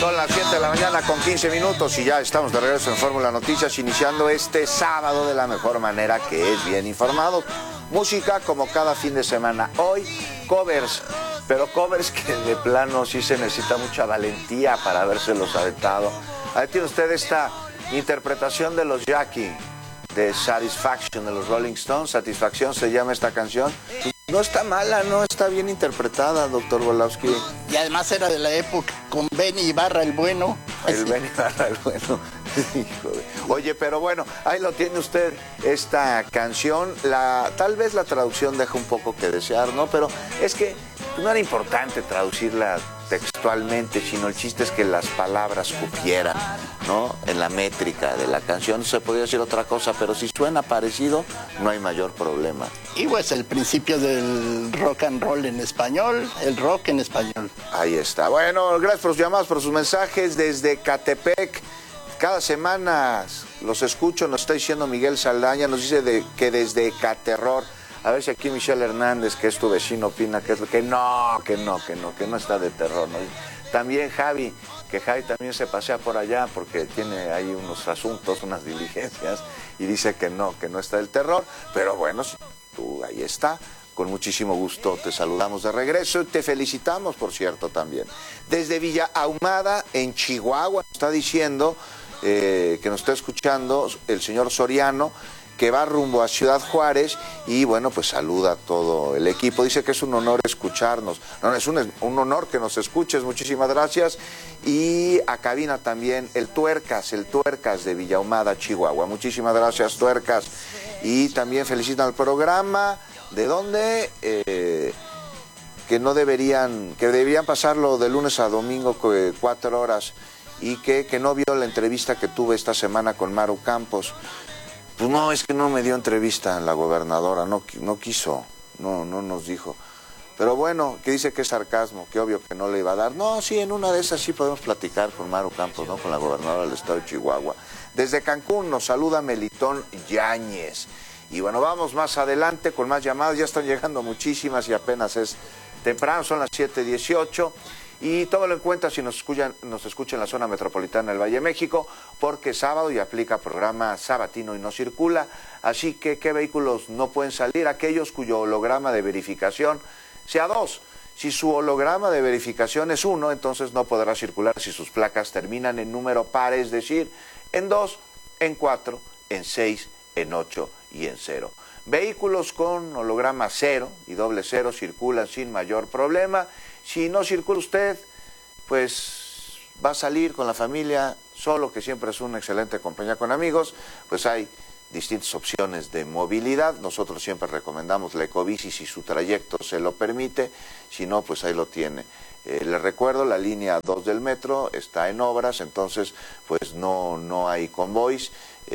Son las 7 de la mañana con 15 minutos y ya estamos de regreso en Fórmula Noticias, iniciando este sábado de la mejor manera, que es bien informado. Música como cada fin de semana. Hoy covers, pero covers que de plano sí se necesita mucha valentía para habérselos aventado. Ahí tiene usted esta interpretación de los Jackie, de Satisfaction, de los Rolling Stones. Satisfacción se llama esta canción. No está mala, no está bien interpretada, doctor Wolowski. Y además era de la época con Benny Ibarra el bueno. El Benny Ibarra el bueno. Oye, pero bueno, ahí lo tiene usted, esta canción. Tal vez la traducción deja un poco que desear, ¿no? Pero es que no era importante traducirla textualmente, sino el chiste es que las palabras cupieran, ¿no? En la métrica de la canción se podría decir otra cosa, pero si suena parecido, no hay mayor problema. Y pues el principio del rock and roll en español, el rock en español. Ahí está. Bueno, gracias por sus llamadas, por sus mensajes desde Catepec. Cada semana los escucho, nos está diciendo Miguel Saldaña, nos dice que desde Caterror. A ver si aquí Michelle Hernández, que es tu vecino, opina que no está de terror, ¿no? También Javi, que Javi también se pasea por allá porque tiene ahí unos asuntos, unas diligencias, y dice que no está del terror. Pero bueno, si tú ahí está, con muchísimo gusto te saludamos de regreso y te felicitamos, por cierto, también. Desde Villa Ahumada, en Chihuahua, está diciendo que nos está escuchando el señor Soriano, que va rumbo a Ciudad Juárez, y bueno, pues saluda a todo el equipo. Dice que es un honor escucharnos. No, es un honor que nos escuches, muchísimas gracias. Y a cabina también el Tuercas de Villa Ahumada, Chihuahua. Muchísimas gracias, Tuercas. Y también felicitan al programa. ¿De dónde? Que deberían pasarlo de lunes a domingo 4 horas, y que no vio la entrevista que tuve esta semana con Maru Campos. Pues no, es que no me dio entrevista la gobernadora, no quiso, no nos dijo. Pero bueno, que dice que es sarcasmo, que obvio que no le iba a dar. No, sí, en una de esas sí podemos platicar con Maru Campos, ¿no? Con la gobernadora del estado de Chihuahua. Desde Cancún nos saluda Melitón Yáñez. Y bueno, vamos más adelante con más llamadas, ya están llegando muchísimas y apenas es temprano, son las 7:18. Y tómalo en cuenta si nos escuchan en la zona metropolitana del Valle de México, porque es sábado y aplica programa sabatino y no circula. Así que, ¿qué vehículos no pueden salir? Aquellos cuyo holograma de verificación sea 2. Si su holograma de verificación es 1, entonces no podrá circular si sus placas terminan en número par, es decir, en 2, en 4, en 6, en 8 y en 0. Vehículos con holograma 0 y doble 0 circulan sin mayor problema. Si no circula usted, pues va a salir con la familia solo, que siempre es una excelente compañía con amigos, pues hay distintas opciones de movilidad. Nosotros siempre recomendamos la Ecobici si su trayecto se lo permite, si no, pues ahí lo tiene. Les recuerdo, la línea 2 del metro está en obras, entonces pues no hay convoys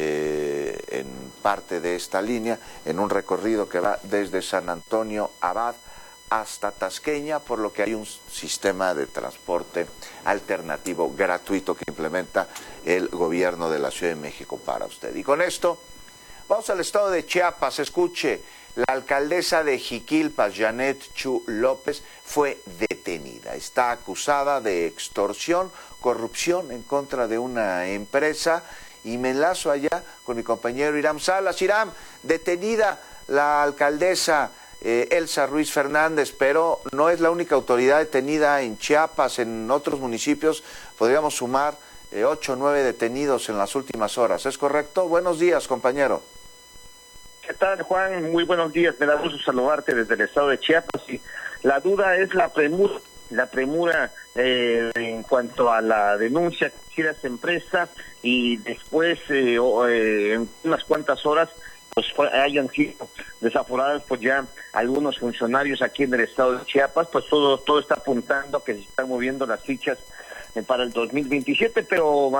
en parte de esta línea, en un recorrido que va desde San Antonio Abad hasta Tasqueña, por lo que hay un sistema de transporte alternativo gratuito que implementa el gobierno de la Ciudad de México para usted. Y con esto vamos al estado de Chiapas. Escuche, la alcaldesa de Jiquilpas, Janet Chu López, fue detenida. Está acusada de extorsión, corrupción en contra de una empresa, y me enlazo allá con mi compañero Iram Salas. Iram, detenida la alcaldesa Elsa Ruiz Fernández, pero no es la única autoridad detenida en Chiapas. En otros municipios podríamos sumar 8 o 9 detenidos en las últimas horas. ¿Es correcto? Buenos días, compañero. ¿Qué tal, Juan? Muy buenos días. Me da gusto saludarte desde el estado de Chiapas. Y la duda es la premura en cuanto a la denuncia que hicieron las empresas, y después en unas cuantas horas pues hayan sido desaforadas pues ya algunos funcionarios aquí en el estado de Chiapas. Pues todo está apuntando que se están moviendo las fichas para el 2027, pero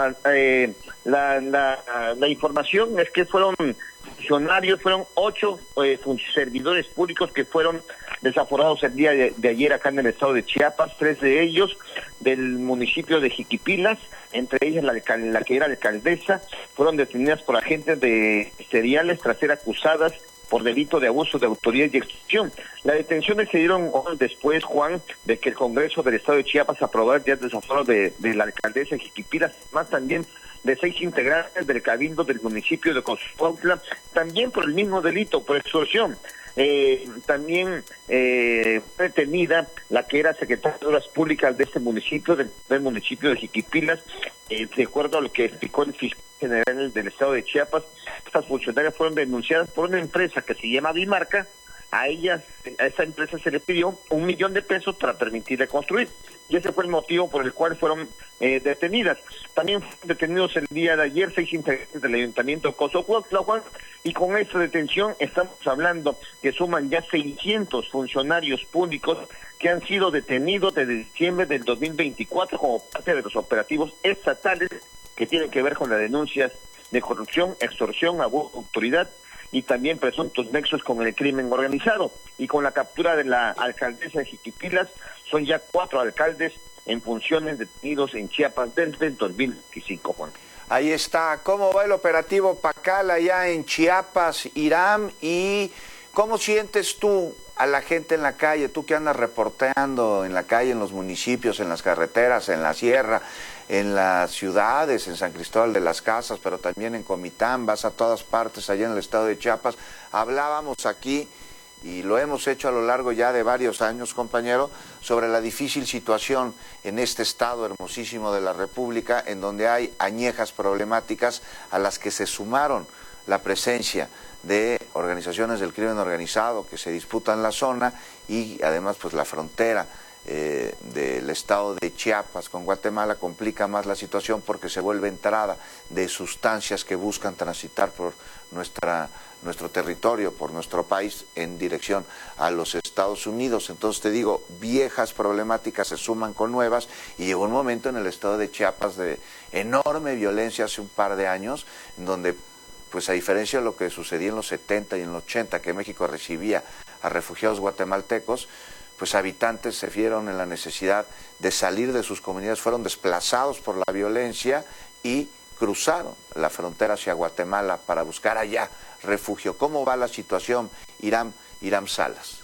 la información es que fueron 8 servidores públicos que fueron desaforados el día de ayer acá en el estado de Chiapas, 3 de ellos del municipio de Jiquipilas, entre ellas la que era alcaldesa. Fueron detenidas por agentes de seriales tras ser acusadas por delito de abuso de autoridad y extorsión. Las detenciones se dieron horas después, Juan, de que el Congreso del Estado de Chiapas aprobara días de desafuero de la alcaldesa de Jiquipilas, más también de 6 integrantes del cabildo del municipio de Cozocuautla, también por el mismo delito, por extorsión. También fue detenida la que era secretaria de Obras Públicas de este municipio, del municipio de Jiquipilas, de acuerdo a lo que explicó el fiscal general del Estado de Chiapas. Estas funcionarias fueron denunciadas por una empresa que se llama Bimarca. A esa empresa se le pidió $1 millón para permitirle construir, y ese fue el motivo por el cual fueron detenidas. También fueron detenidos el día de ayer 6 integrantes del Ayuntamiento de Cozocuautla, Juan, y con esta detención estamos hablando que suman ya 600 funcionarios públicos que han sido detenidos desde diciembre del 2024 como parte de los operativos estatales que tienen que ver con las denuncias de corrupción, extorsión, abuso de autoridad y también presuntos nexos con el crimen organizado. Y con la captura de la alcaldesa de Jiquipilas, son ya 4 alcaldes en funciones detenidos en Chiapas desde el 2025, Juan. Ahí está. ¿Cómo va el operativo Pacal allá en Chiapas, Hiram? ¿Y cómo sientes tú a la gente en la calle? Tú que andas reporteando en la calle, en los municipios, en las carreteras, en la sierra, en las ciudades, en San Cristóbal de las Casas, pero también en Comitán, vas a todas partes allá en el estado de Chiapas. Hablábamos aquí, y lo hemos hecho a lo largo ya de varios años, compañero, sobre la difícil situación en este estado hermosísimo de la República, en donde hay añejas problemáticas a las que se sumaron la presencia de organizaciones del crimen organizado que se disputan la zona y además pues la frontera del estado de Chiapas con Guatemala complica más la situación porque se vuelve entrada de sustancias que buscan transitar por nuestro territorio, por nuestro país en dirección a los Estados Unidos. Entonces te digo, viejas problemáticas se suman con nuevas y llegó un momento en el estado de Chiapas de enorme violencia hace un par de años, en donde pues a diferencia de lo que sucedía en los 70 y en los 80, que México recibía a refugiados guatemaltecos, pues habitantes se vieron en la necesidad de salir de sus comunidades, fueron desplazados por la violencia y cruzaron la frontera hacia Guatemala para buscar allá refugio. ¿Cómo va la situación, Hiram Salas?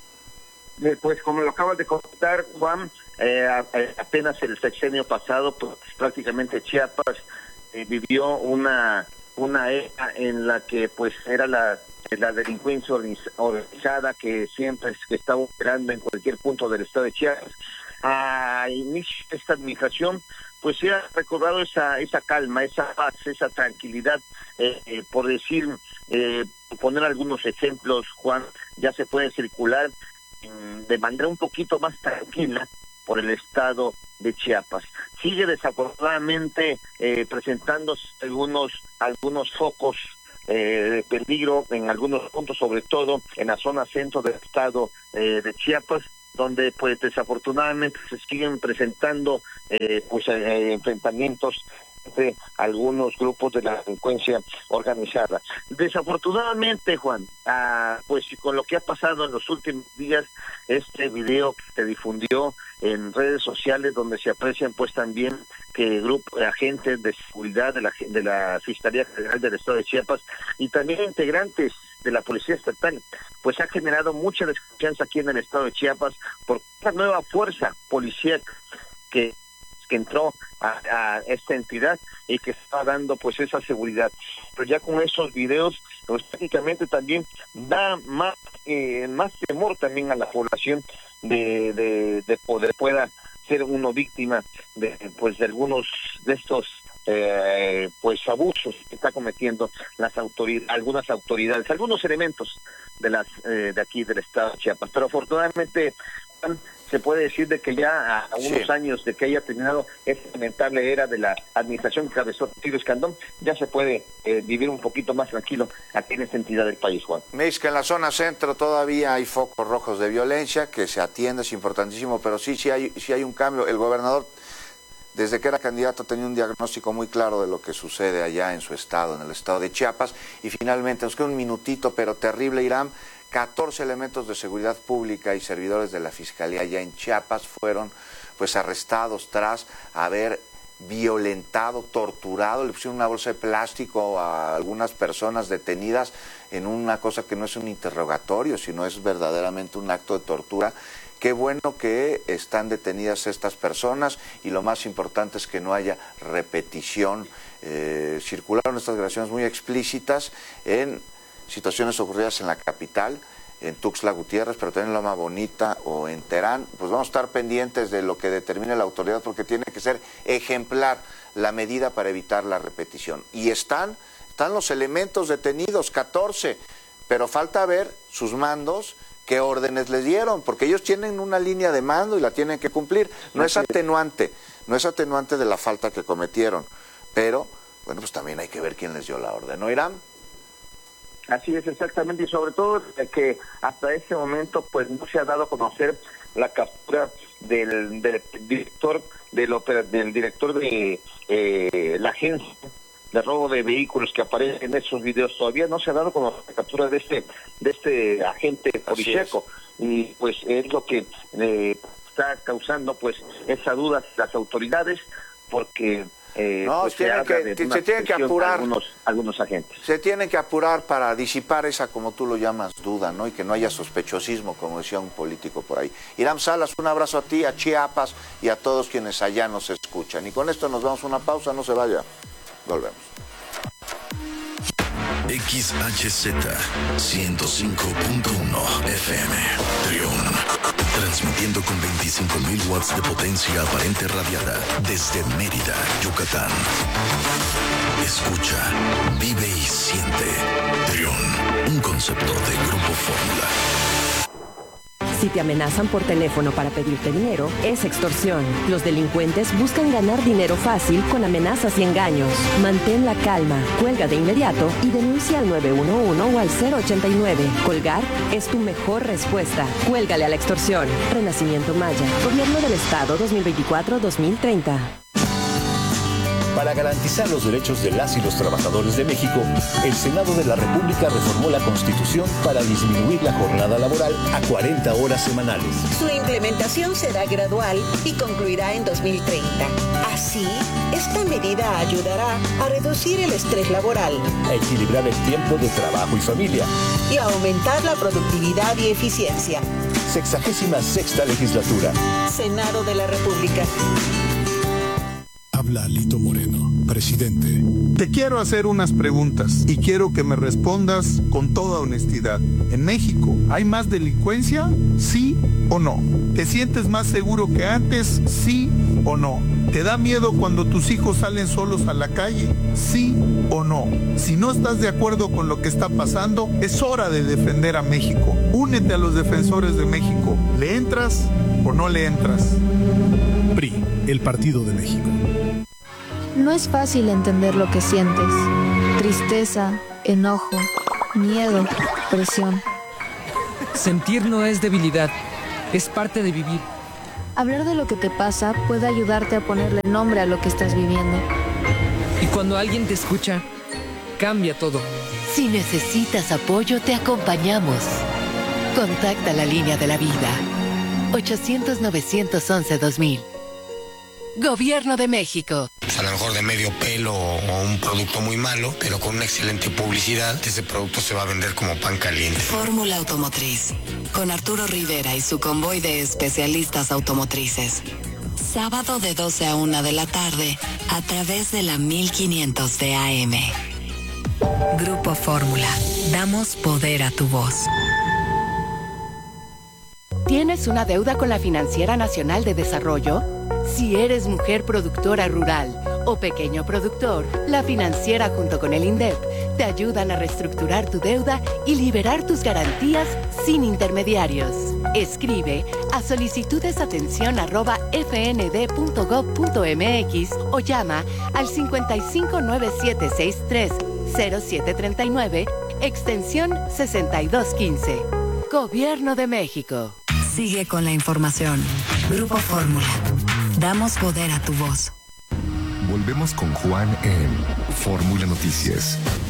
Pues como lo acabas de contar, Juan, apenas el sexenio pasado, pues prácticamente Chiapas vivió una era en la que pues era la delincuencia organizada que siempre estaba operando en cualquier punto del estado de Chiapas. A inicio de esta administración pues se ha recordado esa calma, esa paz, esa tranquilidad, por decir, poner algunos ejemplos, Juan, ya se puede circular de manera un poquito más tranquila por el estado de Chiapas. Sigue desafortunadamente presentándose algunos focos de peligro en algunos puntos, sobre todo en la zona centro del estado de Chiapas, donde pues desafortunadamente se siguen presentando enfrentamientos entre algunos grupos de la delincuencia organizada. Desafortunadamente, Juan, pues con lo que ha pasado en los últimos días, este video que se difundió en redes sociales donde se aprecian pues también que agentes de seguridad de la Fiscalía General del Estado de Chiapas y también integrantes de la Policía Estatal, pues ha generado mucha desconfianza aquí en el Estado de Chiapas por esta nueva fuerza policíaca que entró a esta entidad y que está dando pues esa seguridad. Pero ya con esos videos pues prácticamente también da más temor también a la población de poder pueda ser uno víctima de algunos de estos abusos que está cometiendo algunas autoridades, algunos elementos de aquí del estado de Chiapas. Pero afortunadamente se puede decir de que ya a unos años de que haya terminado esta lamentable era de la administración que encabezó Tiro Escandón, ya se puede vivir un poquito más tranquilo aquí en esta entidad del país, Juan. Me dice que en la zona centro todavía hay focos rojos de violencia, que se atiende, es importantísimo, pero sí hay un cambio. El gobernador, desde que era candidato, tenía un diagnóstico muy claro de lo que sucede allá en su estado, en el estado de Chiapas, y finalmente, nos queda un minutito, pero terrible, Hiram, 14 elementos de seguridad pública y servidores de la Fiscalía allá en Chiapas fueron pues arrestados tras haber violentado, torturado, le pusieron una bolsa de plástico a algunas personas detenidas en una cosa que no es un interrogatorio, sino es verdaderamente un acto de tortura. Qué bueno que están detenidas estas personas y lo más importante es que no haya repetición. Circularon estas grabaciones muy explícitas en situaciones ocurridas en la capital, en Tuxtla Gutiérrez, pero también en Loma Bonita o en Terán. Pues vamos a estar pendientes de lo que determine la autoridad porque tiene que ser ejemplar la medida para evitar la repetición. Y están los elementos detenidos, 14, pero falta ver sus mandos, qué órdenes les dieron, porque ellos tienen una línea de mando y la tienen que cumplir. No es atenuante de la falta que cometieron, pero bueno, pues también hay que ver quién les dio la orden, ¿no, Irán? Así es, exactamente, y sobre todo que hasta ese momento pues no se ha dado a conocer la captura del director de la agencia de robo de vehículos que aparece en esos videos. Todavía no se ha dado con la captura de este agente policíaco, y pues es lo que está causando pues esa duda a las autoridades, porque pues se tienen que apurar algunos agentes. Se tienen que apurar para disipar esa, como tú lo llamas, duda, ¿no? Y que no haya sospechosismo, como decía un político por ahí. Irán Salas, un abrazo a ti, a Chiapas y a todos quienes allá nos escuchan. Y con esto nos vamos a una pausa, no se vaya. Volvemos. XHZ 105.1 FM Trión, transmitiendo con 25.000 watts de potencia aparente radiada desde Mérida, Yucatán. Escucha, vive y siente Trión, un concepto de Grupo Fórmula. Si te amenazan por teléfono para pedirte dinero, es extorsión. Los delincuentes buscan ganar dinero fácil con amenazas y engaños. Mantén la calma, cuelga de inmediato y denuncia al 911 o al 089. Colgar es tu mejor respuesta. Cuélgale a la extorsión. Renacimiento Maya. Gobierno del Estado 2024-2030. Para garantizar los derechos de las y los trabajadores de México, el Senado de la República reformó la Constitución para disminuir la jornada laboral a 40 horas semanales. Su implementación será gradual y concluirá en 2030. Así, esta medida ayudará a reducir el estrés laboral, a equilibrar el tiempo de trabajo y familia y a aumentar la productividad y eficiencia. 66ª legislatura. Senado de la República. Habla Alito Moreno, presidente. Te quiero hacer unas preguntas y quiero que me respondas con toda honestidad. ¿En México hay más delincuencia? ¿Sí o no? ¿Te sientes más seguro que antes? ¿Sí o no? ¿Te da miedo cuando tus hijos salen solos a la calle? ¿Sí o no? Si no estás de acuerdo con lo que está pasando, es hora de defender a México. Únete a los defensores de México. ¿Le entras o no le entras? PRI, el Partido de México. No es fácil entender lo que sientes. Tristeza, enojo, miedo, presión. Sentir no es debilidad, es parte de vivir. Hablar de lo que te pasa puede ayudarte a ponerle nombre a lo que estás viviendo. Y cuando alguien te escucha, cambia todo. Si necesitas apoyo, te acompañamos. Contacta la línea de la vida. 800-911-2000. Gobierno de México. A lo mejor de medio pelo o un producto muy malo, pero con una excelente publicidad, ese producto se va a vender como pan caliente. Fórmula Automotriz, con Arturo Rivera y su convoy de especialistas automotrices. Sábado de 12 a 1 de la tarde, a través de la 1500 de AM. Grupo Fórmula, damos poder a tu voz. ¿Tienes una deuda con la Financiera Nacional de Desarrollo? Si eres mujer productora rural o pequeño productor, la financiera junto con el INDEP te ayudan a reestructurar tu deuda y liberar tus garantías sin intermediarios. Escribe a solicitudesatención@fnd.gov.mx o llama al 5597630739, extensión 6215. Gobierno de México. Sigue con la información. Grupo Fórmula. Damos poder a tu voz. Volvemos con Juan en Fórmula Noticias.